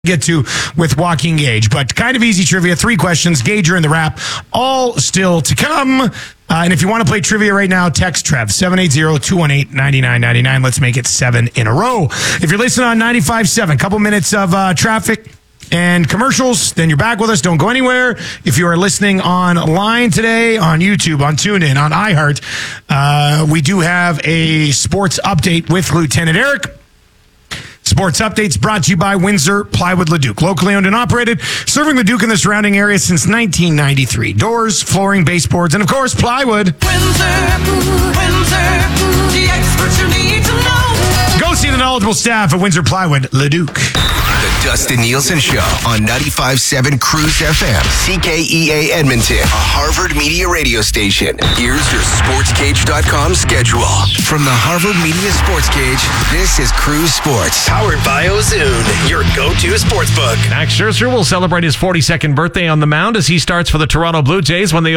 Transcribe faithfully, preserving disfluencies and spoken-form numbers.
get to with Walking Gauge, but kind of easy trivia. Three questions, Gager in the wrap, all still to come. Uh, and if you want to play trivia right now, text Trev, seven eight zero, two one eight, nine nine nine nine. Let's make it seven in a row. If you're listening on ninety-five point seven, couple minutes of uh, traffic and commercials, then you're back with us. Don't go anywhere. If you are listening online today, on YouTube, on TuneIn, on iHeart, uh, we do have a sports update with Lieutenant Eric. Sports Updates brought to you by Windsor Plywood Leduc. Locally owned and operated, serving Leduc and the surrounding area since nineteen ninety-three. Doors, flooring, baseboards, and of course, plywood. Windsor, Windsor, the experts you need to know. Go see the knowledgeable staff at Windsor Plywood Leduc. The Dustin Nielsen Show on ninety-five point seven Cruise F M, C K E A Edmonton, a Harvard Media radio station. Here's your sports cage dot com schedule. From the Harvard Media Sports Cage, this is Cruise Sports. Powered by Ozoon, your go-to sportsbook. Max Scherzer will celebrate his forty-second birthday on the mound as he starts for the Toronto Blue Jays when they